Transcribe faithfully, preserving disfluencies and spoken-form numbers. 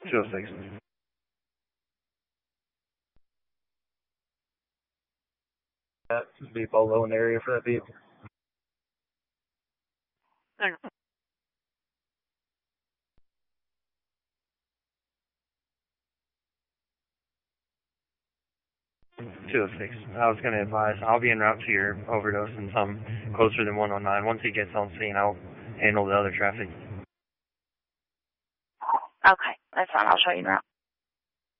two oh six. That be below an area for that vehicle. two oh six. I was going to advise, I'll be en route to your overdose and some closer than one oh nine. Once he gets on scene, I'll handle the other traffic. Okay, that's fine. I'll show you en route.